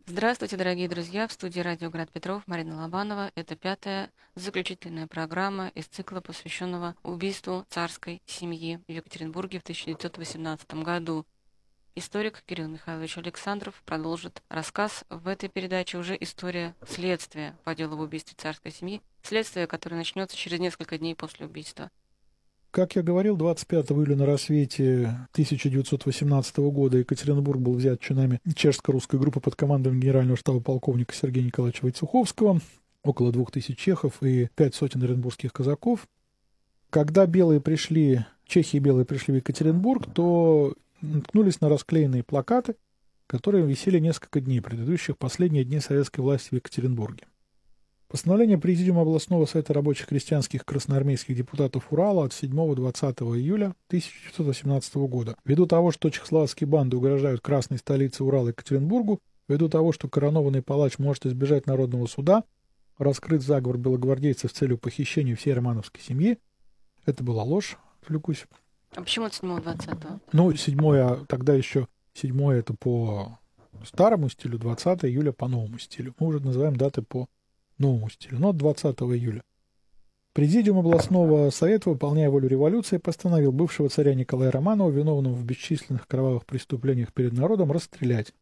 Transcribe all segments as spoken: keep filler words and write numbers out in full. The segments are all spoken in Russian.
Здравствуйте, дорогие друзья! В студии радио Град Петров Марина Лобанова. Это пятая заключительная программа из цикла, посвященного убийству царской семьи в Екатеринбурге в тысяча девятьсот восемнадцатом году. Историк Кирилл Михайлович Александров продолжит рассказ. В этой передаче уже история следствия по делу об убийстве царской семьи, следствие, которое начнется через несколько дней после убийства. Как я говорил, двадцать пятого июля на рассвете тысяча девятьсот восемнадцатого года Екатеринбург был взят чинами чешско-русской группы под командованием генерального штаба полковника Сергея Николаевича Войцеховского, около двух тысяч чехов и пять сотен оренбургских казаков. Когда белые пришли, чехи и белые пришли в Екатеринбург, то наткнулись на расклеенные плакаты, которые висели несколько дней, предыдущих последние дни советской власти в Екатеринбурге. Постановление Президиума областного совета рабочих крестьянских красноармейских депутатов Урала от седьмого-двадцатого июля тысяча девятьсот восемнадцатого года. Ввиду того, что чехословацкие банды угрожают красной столице Урала Екатеринбургу, ввиду того, что коронованный палач может избежать народного суда, раскрыт заговор белогвардейцев с целью похищения всей романовской семьи. Это была ложь, отвлекусь. А почему от седьмого-двадцатого? Ну, седьмое, тогда еще седьмое это по старому стилю, двадцатого июля по новому стилю. Мы уже называем даты по новому стилю, но от двадцатого июля. Президиум областного совета, выполняя волю революции, постановил бывшего царя Николая Романова, виновного в бесчисленных кровавых преступлениях перед народом, расстрелять.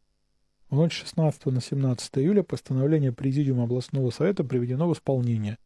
В ночь шестнадцатого на семнадцатое июля постановление Президиума областного совета приведено в исполнение.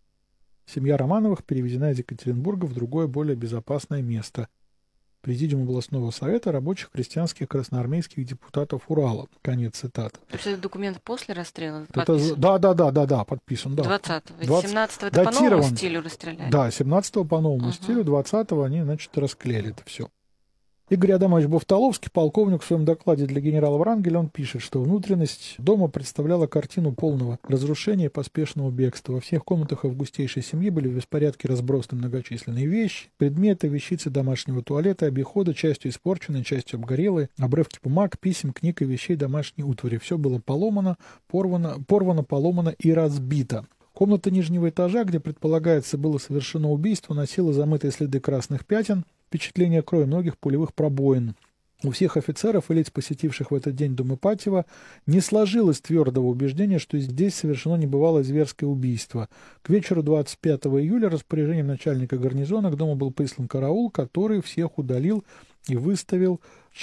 Семья Романовых переведена из Екатеринбурга в другое, более безопасное место. Президиум областного совета рабочих крестьянских красноармейских депутатов Урала. Конец цитаты. То есть это документ после расстрела? Это, да, да, да, да, да, подписан. Да. двадцатого. двадцать семнадцатого это датирован. По новому стилю расстреляли? Да, семнадцатого по новому uh-huh. стилю, двадцатого они, значит, расклеили это все. Игорь Адамович Бовтоловский, полковник, в своем докладе для генерала Врангеля, он пишет, что внутренность дома представляла картину полного разрушения и поспешного бегства. Во всех комнатах августейшей семьи были в беспорядке разбросаны многочисленные вещи, предметы, вещицы домашнего туалета, обихода, частью испорченные, частью обгорелые, обрывки бумаг, писем, книг и вещей домашней утвари. Все было поломано, порвано, порвано, поломано и разбито. Комната нижнего этажа, где, предполагается, было совершено убийство, носила замытые следы красных пятен, впечатление крови, многих пулевых пробоин. У всех офицеров и лиц, посетивших в этот день дом Ипатьева, не сложилось твердого убеждения, что здесь совершено небывалое зверское убийство. К вечеру двадцать пятого июля распоряжением начальника гарнизона к дому был прислан караул, который всех удалил и выставил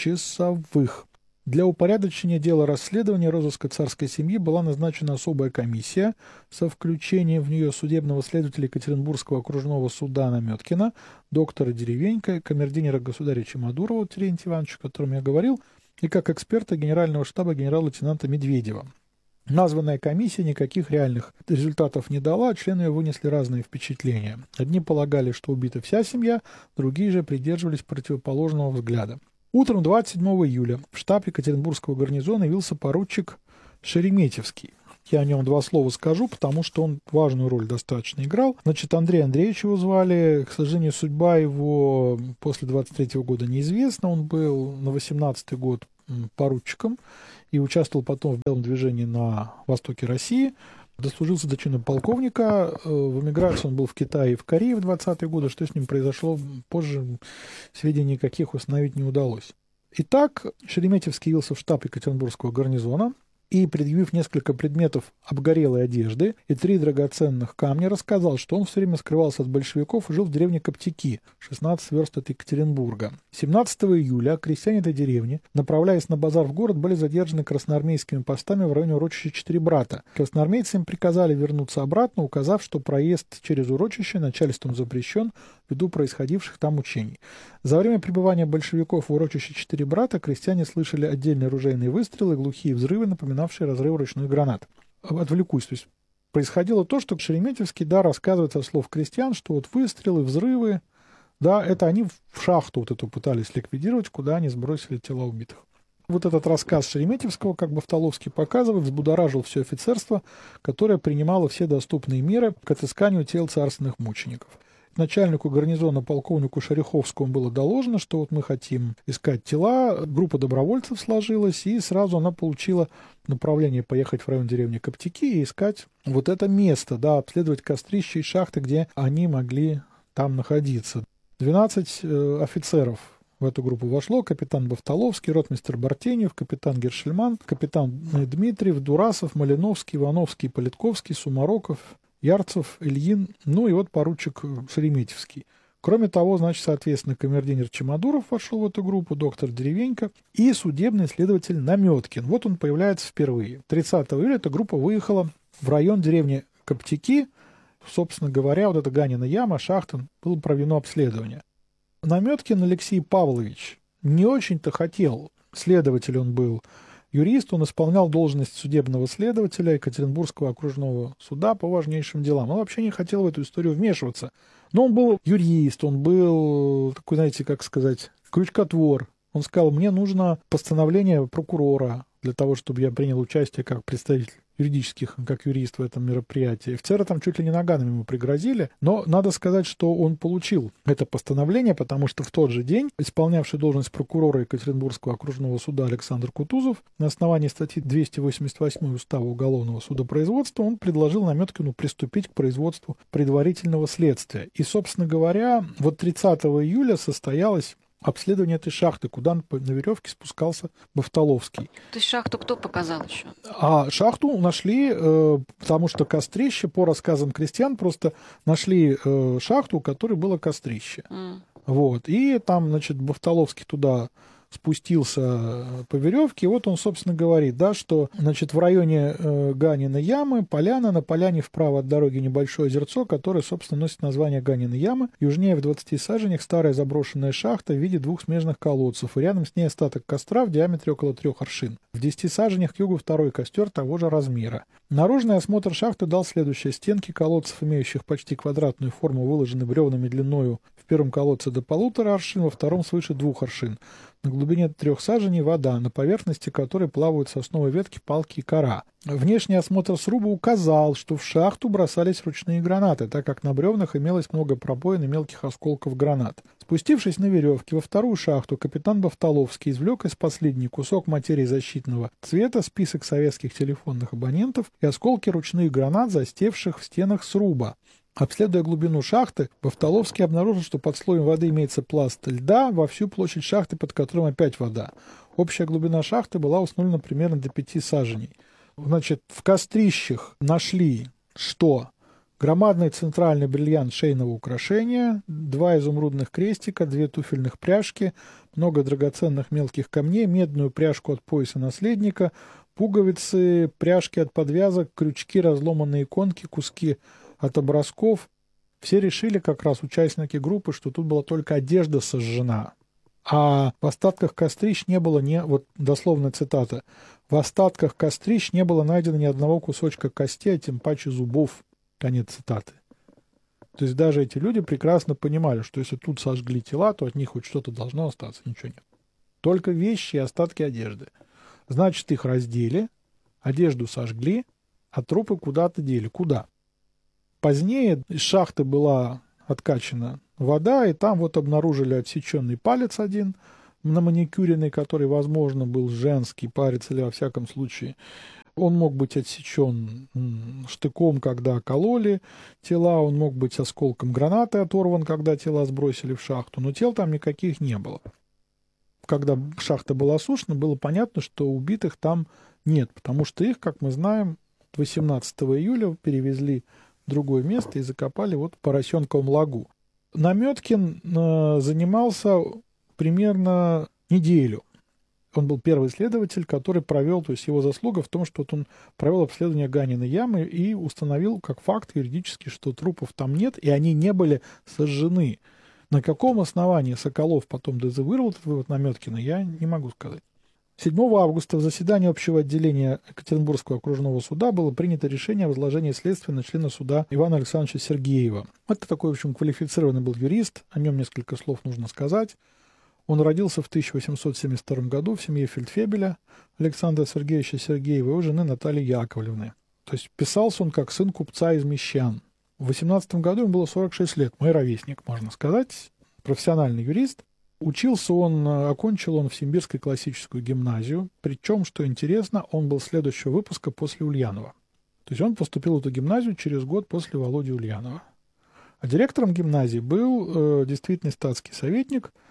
часовых. Для упорядочения дела расследования розыска царской семьи была назначена особая комиссия со включением в нее судебного следователя Екатеринбургского окружного суда Наметкина, доктора Деревенька, камердинера государя Чемодурова Терентия Ивановича, о котором я говорил, и как эксперта генерального штаба генерал-лейтенанта Медведева. Названная комиссия никаких реальных результатов не дала, а члены ее вынесли разные впечатления. Одни полагали, что убита вся семья, другие же придерживались противоположного взгляда. Утром двадцать седьмого июля в штаб Екатеринбургского гарнизона явился поручик Шереметьевский. Я о нем два слова скажу, потому что он важную роль достаточно играл. Значит, Андрей Андреевич его звали. К сожалению, судьба его после двадцать третьего года неизвестна. Он был на восемнадцатый год поручиком и участвовал потом в белом движении на востоке России. Дослужился до чина полковника. В эмиграции он был в Китае и в Корее в двадцатые годы. Что с ним произошло позже, сведений никаких установить не удалось. Итак, Шереметьевский явился в штаб Екатеринбургского гарнизона и, предъявив несколько предметов обгорелой одежды и три драгоценных камня, рассказал, что он все время скрывался от большевиков и жил в деревне Коптяки, шестнадцать верст от Екатеринбурга. семнадцатого июля крестьяне этой деревни, направляясь на базар в город, были задержаны красноармейскими постами в районе урочища Четыре Брата. Красноармейцы им приказали вернуться обратно, указав, что проезд через урочище начальством запрещен ввиду происходивших там учений. За время пребывания большевиков в урочище Четыре Брата крестьяне слышали отдельные ружейные выстрелы, глухие взрывы, напоминавшие разрыв ручной гранаты. Отвлекусь, то есть происходило то, что Шереметьевский, да, рассказывает со слов крестьян, что вот выстрелы, взрывы, да, это они в шахту вот эту пытались ликвидировать, куда они сбросили тела убитых. Вот этот рассказ Шереметьевского, как Бовтоловский показывает, взбудоражил все офицерство, которое принимало все доступные меры к отысканию тел царственных мучеников. Начальнику гарнизона полковнику Шариховскому было доложено, что вот мы хотим искать тела, группа добровольцев сложилась, и сразу она получила направление поехать в район деревни Коптяки и искать вот это место, да, обследовать кострища и шахты, где они могли там находиться. двенадцать э, офицеров в эту группу вошло капитан Бавтоловский, ротмистр Бартенев, капитан Гершельман, капитан Дмитриев, Дурасов, Малиновский, Ивановский, Политковский, Сумароков, Ярцев, Ильин, ну и вот поручик Шереметьевский. Кроме того, значит, соответственно, камердинер Чемодуров вошел в эту группу, доктор Деревенько и судебный следователь Наметкин. Вот он появляется впервые. тридцатого июля эта группа выехала в район деревни Коптяки. Собственно говоря, вот эта Ганина яма, шахта, было проведено обследование. Наметкин Алексей Павлович не очень-то хотел, следователь он был, юрист, он исполнял должность судебного следователя Екатеринбургского окружного суда по важнейшим делам. Он вообще не хотел в эту историю вмешиваться. Но он был юрист, он был такой, знаете, как сказать, крючкотвор. Он сказал, мне нужно постановление прокурора для того, чтобы я принял участие как представитель юридических, как юрист в этом мероприятии. Офицеры там чуть ли не наганом ему пригрозили, но надо сказать, что он получил это постановление, потому что в тот же день исполнявший должность прокурора Екатеринбургского окружного суда Александр Кутузов на основании статьи двести восемьдесят восемь Устава уголовного судопроизводства он предложил Наметкину приступить к производству предварительного следствия. И, собственно говоря, вот тридцатого июля состоялось обследование этой шахты, куда на веревке спускался Бавтоловский. То есть шахту кто показал еще? А шахту нашли, э, потому что кострище, по рассказам крестьян, просто нашли э, шахту, у которой было кострище. Mm. Вот. И там, значит, Бавтоловский туда спустился по веревке, и вот он, собственно, говорит, да, что, значит, в районе э, Ганиной ямы поляна, на поляне вправо от дороги небольшое озерцо, которое, собственно, носит название Ганиной ямы. Южнее в двадцати саженях старая заброшенная шахта в виде двух смежных колодцев, и рядом с ней остаток костра в диаметре около трех аршин. В десяти саженях к югу второй костер того же размера. Наружный осмотр шахты дал следующее. Стенки колодцев, имеющих почти квадратную форму, выложены бревнами длиною в первом колодце до полутора аршин, во втором свыше двух аршин. На глубине трех саженей вода, на поверхности которой плавают сосновые ветки, палки и кора. Внешний осмотр сруба указал, что в шахту бросались ручные гранаты, так как на бревнах имелось много пробоин и мелких осколков гранат. Спустившись на веревке во вторую шахту, капитан Бавтоловский извлек из последней кусок материи защитного цвета, список советских телефонных абонентов и осколки ручных гранат, застевших в стенах сруба. Обследуя глубину шахты, Бавтоловский обнаружил, что под слоем воды имеется пласт льда во всю площадь шахты, под которым опять вода. Общая глубина шахты была установлена примерно до пяти саженей. Значит, в кострищах нашли, что громадный центральный бриллиант шейного украшения, два изумрудных крестика, две туфельных пряжки, много драгоценных мелких камней, медную пряжку от пояса наследника, пуговицы, пряжки от подвязок, крючки, разломанные иконки, куски от образков. Все решили, как раз участники группы, что тут была только одежда сожжена. А в остатках кострищ не было, не, вот дословная цитата, в остатках кострищ не было найдено ни одного кусочка кости, а тем паче зубов. Конец цитаты. То есть даже эти люди прекрасно понимали, что если тут сожгли тела, то от них хоть что-то должно остаться, ничего нет. Только вещи и остатки одежды. Значит, их раздели, одежду сожгли, а трупы куда-то дели. Куда? Позднее из шахты была откачана вода, и там вот обнаружили отсеченный палец один на маникюренный, который, возможно, был женский палец, или во всяком случае он мог быть отсечен штыком, когда кололи тела, он мог быть осколком гранаты оторван, когда тела сбросили в шахту, но тел там никаких не было. Когда шахта была осушена, было понятно, что убитых там нет, потому что их, как мы знаем, восемнадцатого июля перевезли в другое место и закопали вот в Поросенковом лагу. Наметкин э, занимался примерно неделю. Он был первый следователь, который провел, то есть его заслуга в том, что вот он провел обследование Ганиной ямы и установил как факт юридически, что трупов там нет, и они не были сожжены. На каком основании Соколов потом дезавуировал этот вывод Наметкина, я не могу сказать. седьмого августа в заседании общего отделения Екатеринбургского окружного суда было принято решение о возложении следствия на члена суда Ивана Александровича Сергеева. Это такой, в общем, квалифицированный был юрист, о нем несколько слов нужно сказать. Он родился в тысяча восемьсот семьдесят втором году в семье фельдфебеля Александра Сергеевича Сергеева и его жены Натальи Яковлевны. То есть писался он как сын купца из Мещан. В восемнадцатом году ему было сорок шесть лет, мой ровесник, можно сказать, профессиональный юрист. Учился он, окончил он в Симбирской классическую гимназию, причем, что интересно, он был следующего выпуска после Ульянова. То есть он поступил в эту гимназию через год после Володи Ульянова. А директором гимназии был э, действительно статский советник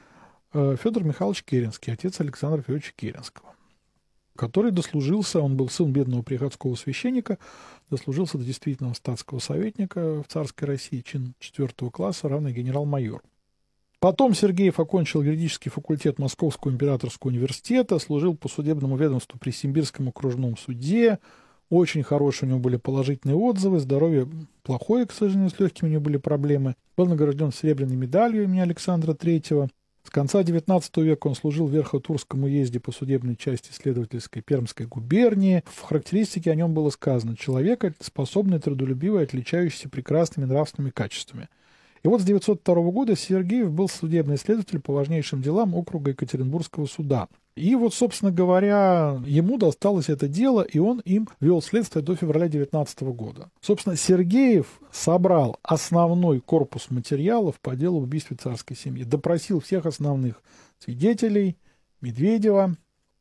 Федор Михайлович Керенский, отец Александра Федоровича Керенского, который дослужился, он был сын бедного приходского священника, дослужился до действительного статского советника в царской России, чин четвертого класса, равный генерал-майор. Потом Сергеев окончил юридический факультет Московского императорского университета, служил по судебному ведомству при Симбирском окружном суде. Очень хорошие у него были положительные отзывы, здоровье плохое, к сожалению, с легкими у него были проблемы. Был награжден серебряной медалью имени Александра Третьего. С конца девятнадцатого века он служил в Верхотурском уезде по судебной части исследовательской Пермской губернии. В характеристике о нем было сказано: человек, способный, трудолюбивый, отличающийся прекрасными нравственными качествами. И вот с девятьсот второго года Сергеев был судебный следователь по важнейшим делам округа Екатеринбургского суда. И вот, собственно говоря, ему досталось это дело, и он им вел следствие до февраля девятнадцатого года. Собственно, Сергеев собрал основной корпус материалов по делу об убийстве царской семьи, допросил всех основных свидетелей, Медведева.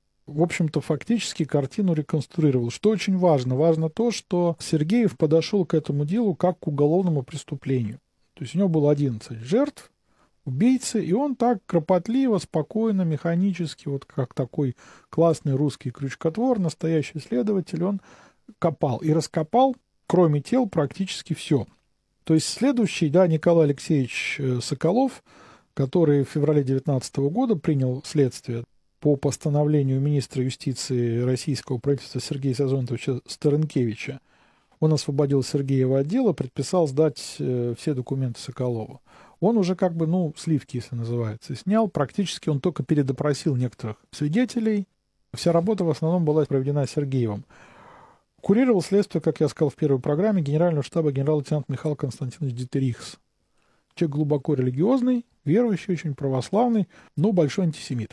В общем-то, фактически картину реконструировал. Что очень важно? Важно то, что Сергеев подошел к этому делу как к уголовному преступлению. То есть у него было одиннадцать жертв, убийцы, и он так кропотливо, спокойно, механически, вот как такой классный русский крючкотвор, настоящий следователь, он копал. И раскопал, кроме тел, практически все. То есть следующий, да, Николай Алексеевич Соколов, который в феврале девятнадцатого года принял следствие по постановлению министра юстиции российского правительства Сергея Сазонтовича Старенкевича, он освободил Сергеева от дела, предписал сдать э, все документы Соколову. Он уже как бы, ну, сливки, если называется, снял. Практически он только передопросил некоторых свидетелей. Вся работа в основном была проведена Сергеевым. Курировал следствие, как я сказал в первой программе, генерального штаба генерал-лейтенант Михаил Константинович Дитерихс. Человек глубоко религиозный, верующий, очень православный, но большой антисемит.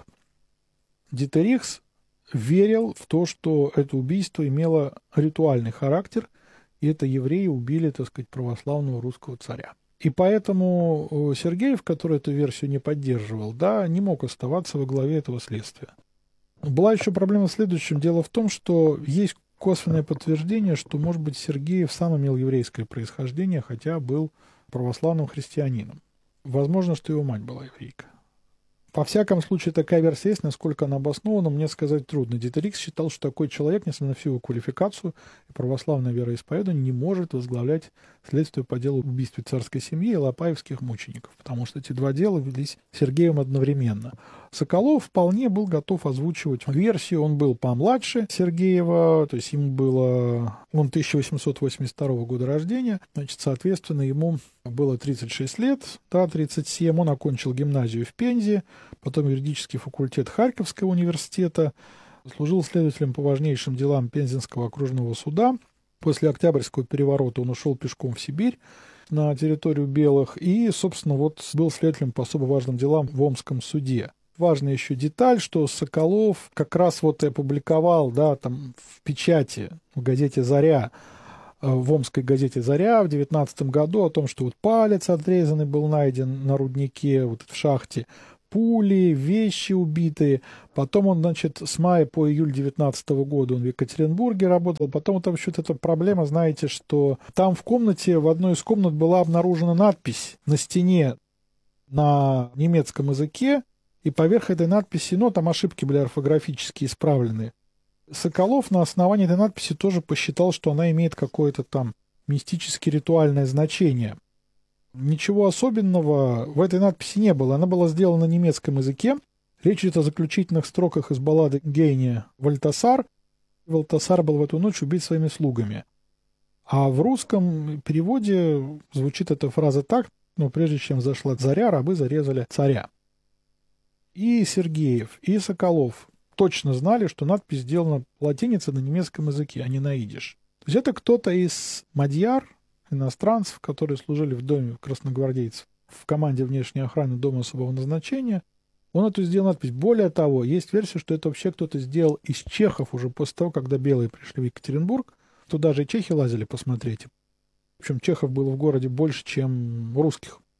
Дитерихс верил в то, что это убийство имело ритуальный характер, и это евреи убили, так сказать, православного русского царя. И поэтому Сергеев, который эту версию не поддерживал, да, не мог оставаться во главе этого следствия. Была еще проблема в следующем. Дело в том, что есть косвенное подтверждение, что, может быть, Сергеев сам имел еврейское происхождение, хотя был православным христианином. Возможно, что его мать была еврейка. Во всяком случае, такая версия есть, насколько она обоснована, мне сказать трудно. Дитерихс считал, что такой человек, несмотря на всю его квалификацию и православное вероисповедание, не может возглавлять следствие по делу убийства царской семьи и лопаевских мучеников, потому что эти два дела велись Сергеем одновременно. Соколов вполне был готов озвучивать версию, он был помладше Сергеева, то есть ему было, он тысяча восемьсот восемьдесят второго года рождения, значит, соответственно, ему было тридцать шесть лет, да, тридцать семь, он окончил гимназию в Пензе, потом юридический факультет Харьковского университета, служил следователем по важнейшим делам Пензенского окружного суда. После Октябрьского переворота он ушел пешком в Сибирь на территорию белых и, собственно, вот был следователем по особо важным делам в Омском суде. Важная еще деталь, что Соколов как раз вот и опубликовал, да, там в печати в газете «Заря», в Омской газете «Заря» в девятнадцатом году о том, что вот палец отрезанный был найден на руднике, вот в шахте, пули, вещи убитые. Потом он, значит, с мая по июль девятнадцатого года он в Екатеринбурге работал. Потом там еще эта проблема, знаете, что там в комнате, в одной из комнат была обнаружена надпись на стене на немецком языке, и поверх этой надписи, ну, там ошибки были орфографические исправлены. Соколов на основании этой надписи тоже посчитал, что она имеет какое-то там мистически ритуальное значение. Ничего особенного в этой надписи не было. Она была сделана на немецком языке. Речь идет о заключительных строках из баллады Гейне «Вальтасар». Вальтасар был в эту ночь убит своими слугами. А в русском переводе звучит эта фраза так: но прежде чем зашла заря, рабы зарезали царя. И Сергеев, и Соколов точно знали, что надпись сделана латиницей на немецком языке, а не на идиш. То есть это кто-то из мадьяр, иностранцев, которые служили в доме красногвардейцев, в команде внешней охраны дома особого назначения. Он эту сделал надпись. Более того, есть версия, что это вообще кто-то сделал из чехов уже после того, когда белые пришли в Екатеринбург. Туда же и чехи лазили посмотреть. В общем, чехов было в городе больше, чем русских.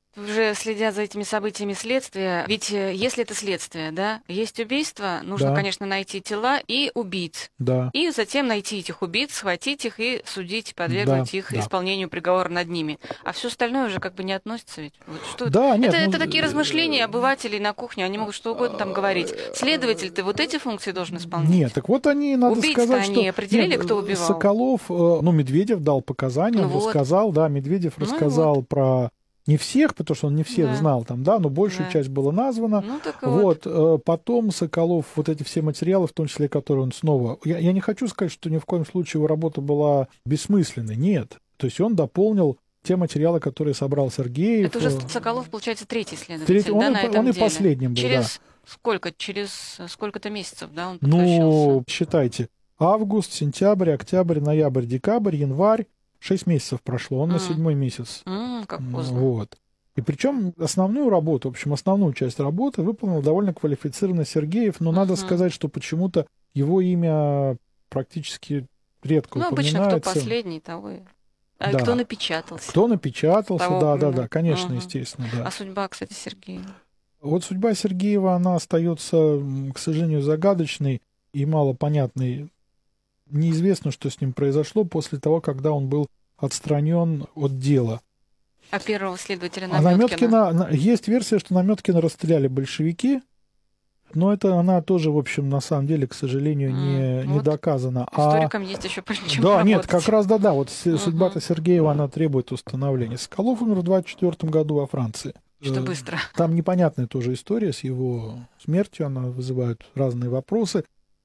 уже следя за этими событиями следствия, ведь э, если это следствие, да, есть убийство, нужно, Да. конечно, найти тела и убийц. Да. И затем найти этих убийц, схватить их и судить, Да, подвергнуть их да. исполнению приговора над ними. А все остальное уже как бы не относится ведь. Вот что Да, нет, это, ну, это такие размышления обывателей на кухне, они могут что угодно там говорить. Следователь, ты вот эти функции должен исполнять? Нет, так вот они, надо Убийц-то сказать, они что... определили, Нет, кто убивал? Соколов, э, ну, Медведев дал показания, Ну он вот. рассказал, да, Медведев Ну и рассказал вот. про... Не всех, потому что он не всех Да. знал там, да, но большую Да. часть было названо. Ну так и вот. Вот, э, потом Соколов, вот эти все материалы, в том числе, которые он снова... Я, я не хочу сказать, что ни в коем случае его работа была бессмысленной, нет. То есть он дополнил те материалы, которые собрал Сергеев. Это уже э, Соколов, получается, третий следователь, Третий- он да, и на по- этом он и деле. последним был, Через сколько? Через сколько-то месяцев, да, он подключился? Ну, считайте, август, сентябрь, октябрь, ноябрь, декабрь, январь, шесть месяцев прошло, он на М. седьмой месяц. М, как М, поздно. Вот. И причем основную работу, в общем, основную часть работы выполнил довольно квалифицированно Сергеев, но надо Мгм. сказать, что почему-то его имя практически редко Ну, обычно кто упоминается. последний, того и... А Да. кто напечатался? Кто напечатался, Того да, да, упомянул. да, конечно, Мгм. естественно, да. А судьба, кстати, Сергея? Вот судьба Сергеева, она остается, м, к сожалению, загадочной и малопонятной. Неизвестно, что с ним произошло после того, когда он был отстранен от дела. А первого следователя А Наметкина? Наметкина, на- есть версия, что Наметкина расстреляли большевики, но это она тоже, в общем, на самом деле, к сожалению, не, М, не вот доказана. Историкам есть еще по чем Да, работать. нет, как раз да, да, вот с- Мгм. судьба-то Сергеева, она требует установления. Соколов умер в двадцать четвёртом году во Франции. Что Э, быстро. Там непонятная тоже история с его смертью, она вызывает разные вопросы.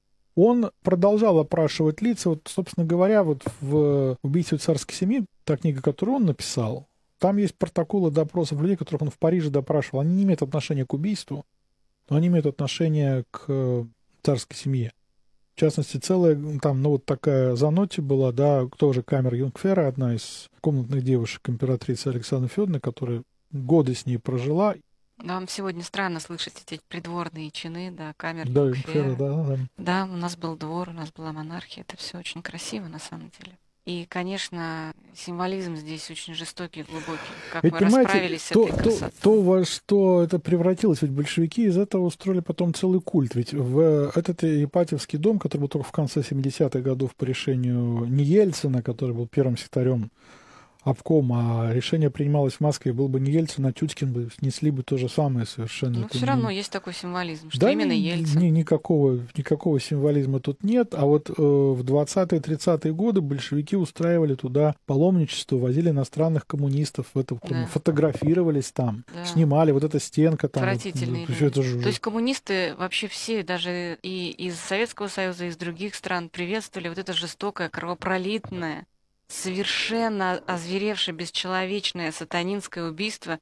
Он продолжал опрашивать лица. Вот, собственно говоря, вот в «Убийстве царской семьи», та книга, которую он написал, там есть протоколы допросов людей, которых он в Париже допрашивал. Они не имеют отношения к убийству, но они имеют отношение к царской семье. В частности, целая там, ну, вот такая заноте была, да, тоже камера Юнгфера, одна из комнатных девушек императрицы Александры Федоровны, которая годы с ней прожила. Вам сегодня странно слышать эти придворные чины, да, камер Да, Юнгфера. Юнгфера, да, да. Да, у нас был двор, у нас была монархия. Это все очень красиво, на самом деле. И, конечно, символизм здесь очень жестокий и глубокий. Как Ведь, вы понимаете, расправились с то, этой то, красотой. то, во что это превратилось, ведь большевики из этого устроили потом целый культ. Ведь в этот Ипатьевский дом, который был только в конце семидесятых годов по решению не Ельцина, который был первым секретарем обкома, а решение принималось в Москве, был бы не Ельцин, а Тютькин бы снесли бы то же самое совершенно. Но Это все не- равно есть такой символизм, что Да, именно ни- Ельцин. ни- никакого, никакого символизма тут нет. А вот э, в двадцатые-тридцатые годы большевики устраивали туда паломничество, возили иностранных коммунистов, в это, Да. фотографировались там, Да. снимали вот эта стенка там. Отвратительные вот, люди. всё это же- То есть коммунисты вообще все, даже и из Советского Союза, и из других стран, приветствовали вот это жестокое, кровопролитное, совершенно озверевшее, бесчеловечное сатанинское убийство,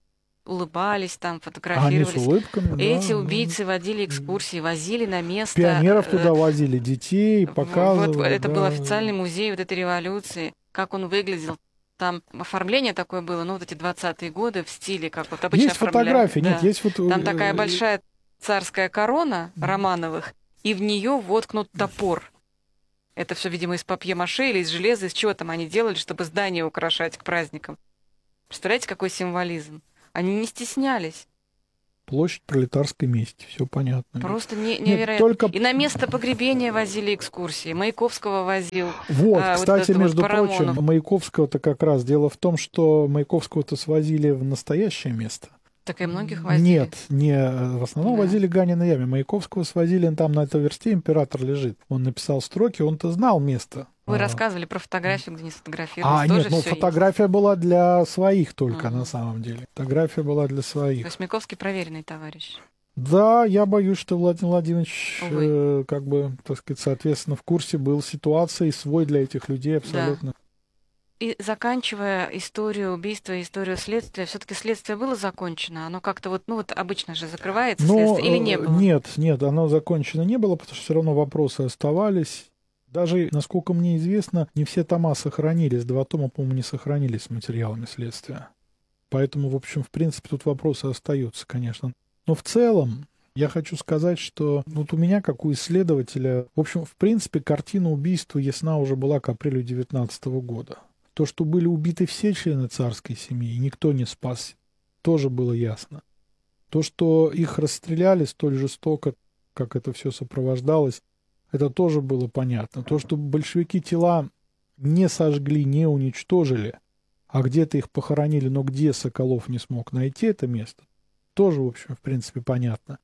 улыбались там, А они с фотографировались. улыбками, да, Эти ну, убийцы водили экскурсии, возили на место. пионеров э, туда возили, детей, в- показывали. Вот это да. был официальный музей вот этой революции, как он выглядел. Там оформление такое было, ну, вот эти двадцатые годы в стиле, как вот обычно Есть оформляли. фотографии, Да. нет, есть вот... Там э, такая большая царская корона Романовых, и в нее воткнут топор. Это все, видимо, из папье-маше или из железа, из чего там они делали, чтобы здание украшать к праздникам. Представляете, какой символизм? Они не стеснялись. Площадь пролетарской мести, все понятно. Просто не- Нет, невероятно. только- И на место погребения возили экскурсии. Маяковского возил. Вот, а, вот кстати, этот вот между Парамонов. прочим, Маяковского-то как раз дело в том, что Маяковского-то свозили в настоящее место. Так и многих возили. Нет, не, в основном Да. возили Ганина яме. Маяковского свозили, там на этой версте император лежит. Он написал строки, он-то знал место. Вы А, рассказывали про фотографию, где не сфотографировались. А, Тоже нет, ну всё фотография была для своих только, Мгм. на самом деле. Фотография была для есть. То своих. есть Маяковский проверенный товарищ. Да, я боюсь, что Владимир Владимирович, Увы. э, как бы, так сказать, соответственно, в курсе был ситуации, свой для этих людей абсолютно. И заканчивая историю убийства и историю следствия, все-таки следствие было закончено? Оно как-то вот, ну вот обычно же закрывается Но, следствие или э, не было? Нет, нет, оно закончено не было, потому что все равно вопросы оставались. Даже, насколько мне известно, не все тома сохранились. Два тома, по-моему, не сохранились с материалами следствия. Поэтому, в общем, в принципе, тут вопросы остаются, конечно. Но в целом, я хочу сказать, что вот у меня, как у исследователя, в общем, в принципе, картина убийства ясна уже была к апрелю девятнадцатого года. То, что были убиты все члены царской семьи, и никто не спасся, тоже было ясно. То, что их расстреляли столь жестоко, как это все сопровождалось, это тоже было понятно. То, что большевики тела не сожгли, не уничтожили, а где-то их похоронили, но где Соколов не смог найти это место, тоже, в общем, в принципе, понятно.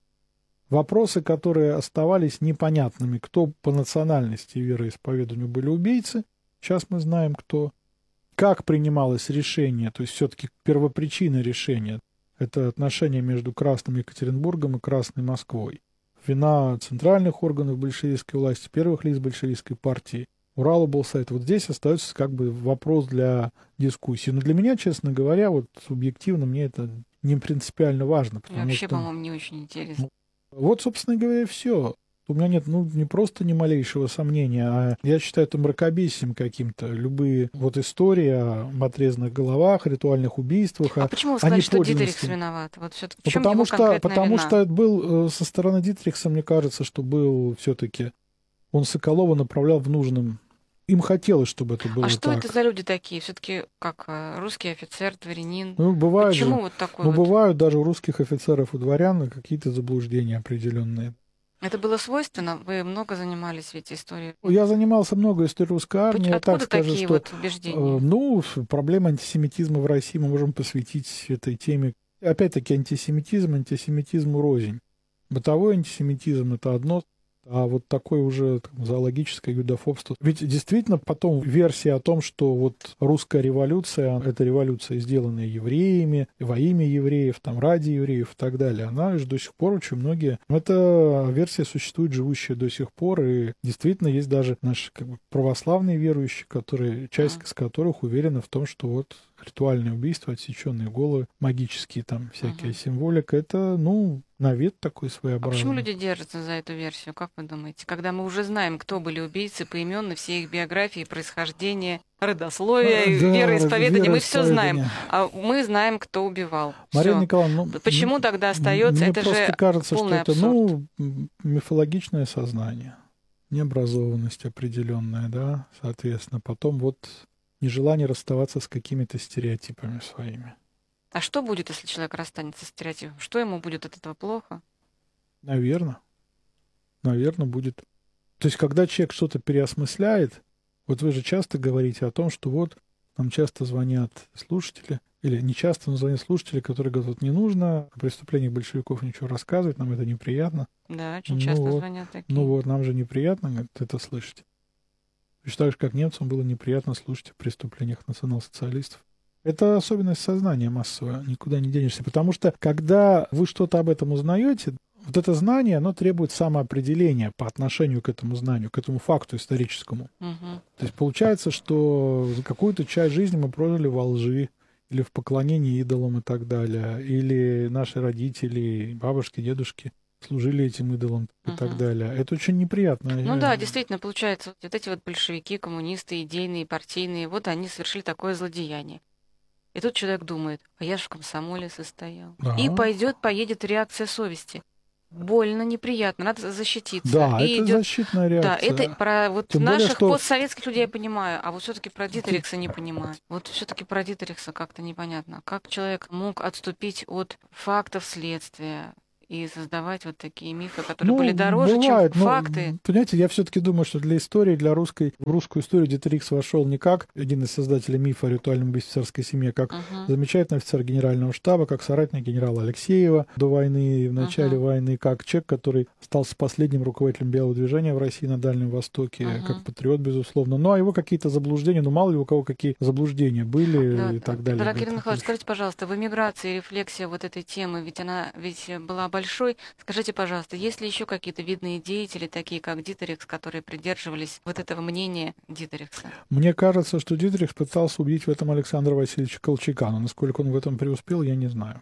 Вопросы, которые оставались непонятными, кто по национальности и вероисповеданию были убийцы, сейчас мы знаем, кто. Как принималось решение, то есть все-таки первопричина решения, это отношения между Красным Екатеринбургом и Красной Москвой. Вина центральных органов большевистской власти, первых лиц большевистской партии. Урал был сайт. Вот здесь остается как бы вопрос для дискуссии. Но для меня, честно говоря, вот субъективно мне это не принципиально важно. Вообще, что, по-моему, не очень интересно. Вот, собственно говоря, все. У меня нет, ну, не просто ни малейшего сомнения, а я считаю это мракобесием каким-то. Любые вот истории о отрезанных головах, ритуальных убийствах. А, а почему вы сказали, что Дитерихс виноват? Вот все-таки в чем потому его что, потому вина? что это был со стороны Дитерихса, мне кажется, что был все-таки он Соколова направлял в нужном. Им хотелось, чтобы это было А что так. это за люди такие? Все-таки как русский офицер, дворянин? Ну, бывает Почему же, вот такой ну, вот? бывают даже у русских офицеров и дворян какие-то заблуждения определенные. Это было свойственно? Вы много занимались ведь историей? Я занимался много историей русской армии. Откуда так скажу, такие что, вот убеждения? Э, ну, проблема антисемитизма в России мы можем посвятить этой теме. Опять-таки антисемитизм, антисемитизму рознь. Бытовой антисемитизм – это одно, а вот такое уже там, зоологическое юдофобство. Ведь действительно потом версия о том, что вот русская революция – это революция, сделанная евреями, во имя евреев, там, ради евреев и так далее, она же до сих пор очень многие… Эта версия существует, живущая до сих пор, и действительно есть даже наши как бы, православные верующие, которые, часть из которых уверена в том, что вот ритуальное убийство, отсеченные головы, магические там всякие uh-huh. символика, это, ну, навет такой своеобразный. А почему люди держатся за эту версию, как вы думаете? Когда мы уже знаем, кто были убийцы, поименно, все их биографии, происхождение, родословие, да, вероисповедание, мы все знаем. А мы знаем, кто убивал. Мария Николаевна, ну, почему тогда остается? Мне это просто же кажется, что это, абсурд. ну, мифологичное сознание, необразованность определенная, да, соответственно. Потом вот нежелание расставаться с какими-то стереотипами своими. А что будет, если человек расстанется с стереотипом? Что ему будет от этого плохо? Наверное. Наверное, будет. То есть, когда человек что-то переосмысляет, вот вы же часто говорите о том, что вот нам часто звонят слушатели, или не часто, но звонят слушатели, которые говорят, вот не нужно о преступлениях большевиков ничего рассказывать, нам это неприятно. Да, очень ну часто вот, звонят такие. Ну вот, нам же неприятно говорит, это слышать. Точно так же, как немцам было неприятно слушать о преступлениях национал-социалистов. Это особенность сознания массовая, никуда не денешься. Потому что, когда вы что-то об этом узнаете, вот это знание, оно требует самоопределения по отношению к этому знанию, к этому факту историческому. Угу. То есть получается, что какую-то часть жизни мы прожили во лжи, или в поклонении идолам и так далее, или наши родители, бабушки, дедушки служили этим идолам и uh-huh. так далее. Это очень неприятно. Ну да, действительно, получается, вот эти вот большевики, коммунисты, идейные, партийные, вот они совершили такое злодеяние. И тут человек думает, а я же в комсомоле состоял. Да. И пойдет, поедет реакция совести. Больно, неприятно, надо защититься. Да, и это идет... защитная реакция. Да, это про вот Тем наших более, что... постсоветских людей я понимаю, а вот все-таки про Дитерихса не понимаю. Вот все-таки про Дитерихса как-то непонятно. Как человек мог отступить от фактов следствия и создавать вот такие мифы, которые ну, были дороже, бывает, чем но, факты. Понимаете, я все-таки думаю, что для истории, для русской, в русскую историю Дитерихс вошел не как один из создателей мифа о ритуальном убийстве царской семьи, а как uh-huh. замечательный офицер генерального штаба, как соратник генерала Алексеева до войны, в начале uh-huh. войны, как человек, который остался последним руководителем белого движения в России на Дальнем Востоке, uh-huh. как патриот, безусловно. Ну, а его какие-то заблуждения, ну, мало ли у кого какие заблуждения были да, и так далее. Да, Кирилл Михайлович, скажите, пожалуйста, в эмиграции рефлексия вот этой темы, ведь она ведь была большой. Скажите, пожалуйста, есть ли еще какие-то видные деятели, такие как Дитерихс, которые придерживались вот этого мнения Дитерихса? Мне кажется, что Дитерихс пытался убедить в этом Александра Васильевича Колчака, но насколько он в этом преуспел, я не знаю.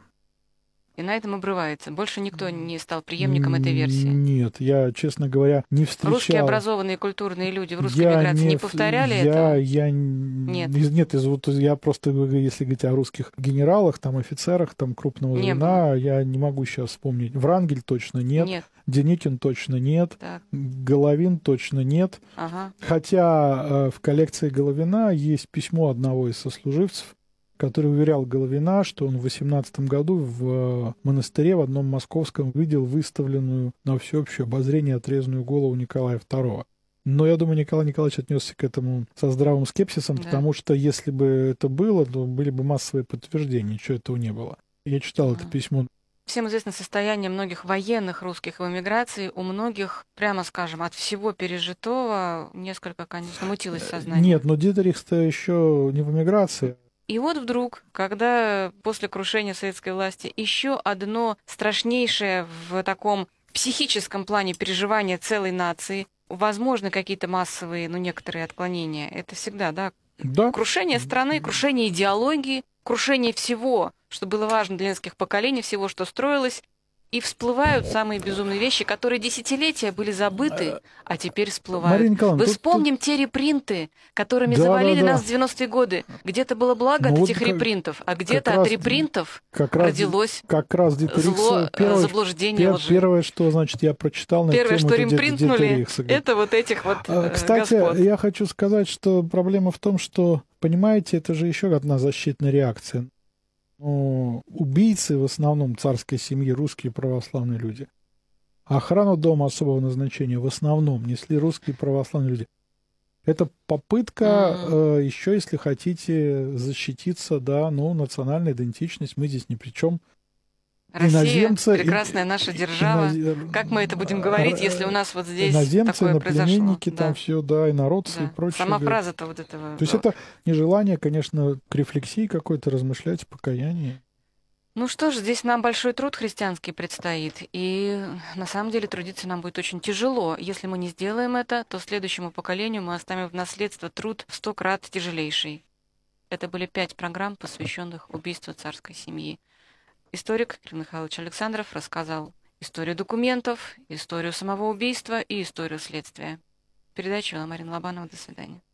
И на этом обрывается. Больше никто не стал преемником этой версии? Нет, я, честно говоря, не встречал... Русские образованные культурные люди в русской я эмиграции не, не повторяли я, это? Я... Нет. Нет, из, вот, я просто, если говорить о русских генералах, там, офицерах, там, крупного не звена, было. Я не могу сейчас вспомнить. Врангель точно нет. Нет. Деникин точно нет. Так. Головин точно нет. Ага. Хотя э, в коллекции Головина есть письмо одного из сослуживцев, который уверял Головина, что он в восемнадцатом году в монастыре в одном московском видел выставленную на всеобщее обозрение отрезанную голову Николая второго. Но я думаю, Николай Николаевич отнесся к этому со здравым скепсисом, да. Потому что если бы это было, то были бы массовые подтверждения, ничего этого не было. Я читал mm. это письмо. Всем известно состояние многих военных русских в эмиграции. У многих, прямо скажем, от всего пережитого несколько, конечно, мутилось сознание. Нет, но Дитерихс-то еще не в эмиграции. И вот вдруг, когда после крушения советской власти еще одно страшнейшее в таком психическом плане переживание целой нации, возможны какие-то массовые, ну, некоторые отклонения. Это всегда, да? Да. Крушение страны, крушение идеологии, крушение всего, что было важно для нескольких поколений, всего, что строилось. И всплывают самые безумные вещи, которые десятилетия были забыты, а теперь всплывают. Мы вспомним тут... те репринты, которыми да, завалили да, да. нас в девяностые годы. Где-то было благо ну, от этих вот репринтов, а где-то от раз, репринтов как родилось как раз зло, первое, заблуждение, пер, лжи. Первое, что, значит, я прочитал на Первое, тему что ремпринтнули, это вот этих вот Кстати, господ. Я хочу сказать, что проблема в том, что, понимаете, это же еще одна защитная реакция. Убийцы в основном царской семьи русские православные люди. Охрану дома особого назначения в основном несли русские православные люди. Это попытка mm-hmm. э, еще, если хотите, защититься, да, ну, национальная идентичность, мы здесь ни при чем. Россия, иноземцы, прекрасная наша держава. Иноз... Как мы это будем говорить, если у нас вот здесь иноземцы, такое произошло? Иноплеменники, там да. все, да, инородцы да. и прочее. Сама фраза-то вот этого. То есть это нежелание, конечно, к рефлексии какой-то, размышлять, покаяние. Ну что ж, здесь нам большой труд христианский предстоит, и на самом деле трудиться нам будет очень тяжело. Если мы не сделаем это, то следующему поколению мы оставим в наследство труд в сто крат тяжелейший. Это были пять программ, посвященных убийству царской семьи. Историк Кирилл Михайлович Александров рассказал историю документов, историю самого убийства и историю следствия. Передачу вела Марина Лобанова. До свидания.